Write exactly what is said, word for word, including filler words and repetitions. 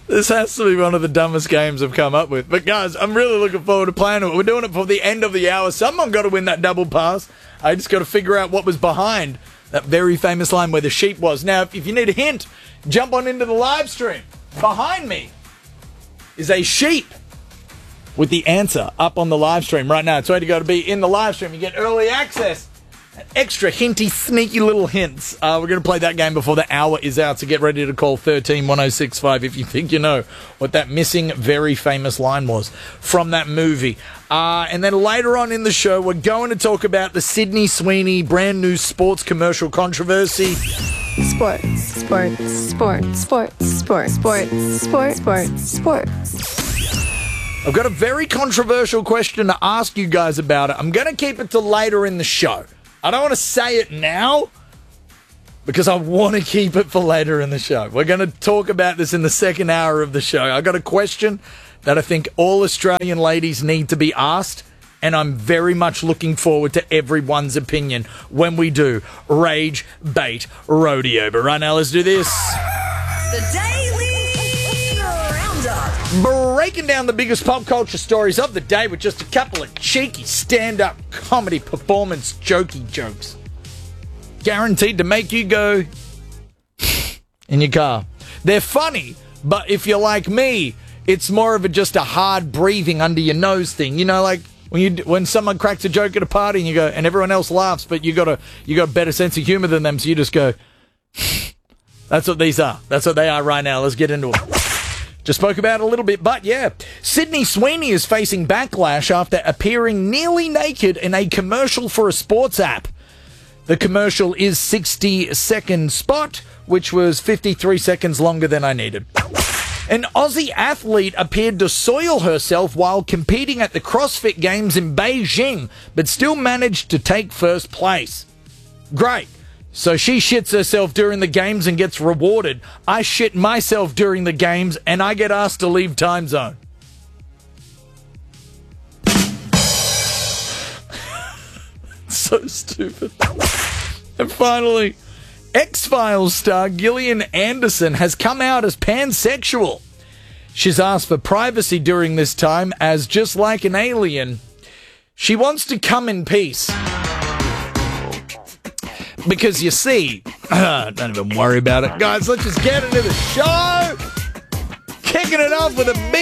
This has to be one of the dumbest games I've come up with. But guys, I'm really looking forward to playing it. We're doing it for the end of the hour. Someone got to win that double pass. I just got to figure out what was behind that very famous line where the sheep was. Now, if you need a hint, jump on into the live stream. Behind me is a sheep with the answer up on the live stream right now. It's way to go to be in the live stream. You get early access. Extra hinty, sneaky little hints. Uh, we're going to play that game before the hour is out, so get ready to call thirteen one oh six five if you think you know what that missing very famous line was from that movie. Uh, and then later on in the show, we're going to talk about the Sydney Sweeney brand new sports commercial controversy. Sports, sports, sports, sports, sports, sports, sports, sports, sports. I've got a very controversial question to ask you guys about it. I'm going to keep it to later in the show. I don't want to say it now because I want to keep it for later in the show. We're going to talk about this in the second hour of the show. I got a question that I think all Australian ladies need to be asked, and I'm very much looking forward to everyone's opinion when we do Rage Bait Rodeo. But right now, let's do this. The Daily Roundup. Breaking down the biggest pop culture stories of the day with just a couple of cheeky stand-up comedy performance jokey jokes. Guaranteed to make you go in your car. They're funny, but if you're like me, it's more of a just a hard breathing under your nose thing. You know, like when you when someone cracks a joke at a party and you go, and everyone else laughs, but you got a you got a better sense of humor than them, so you just go. That's what these are. That's what they are right now. Let's get into them. Just spoke about it a little bit, but yeah. Sydney Sweeney is facing backlash after appearing nearly naked in a commercial for a sports app. The commercial is sixty second spot, which was fifty-three seconds longer than I needed. An Aussie athlete appeared to soil herself while competing at the CrossFit Games in Beijing, but still managed to take first place. Great. So she shits herself during the games and gets rewarded. I shit myself during the games and I get asked to leave time zone. So stupid. And finally, X-Files star Gillian Anderson has come out as pansexual. She's asked for privacy during this time as, just like an alien, she wants to come in peace. Because you see, don't even worry about it. Guys, let's just get into the show. Kicking it off with a big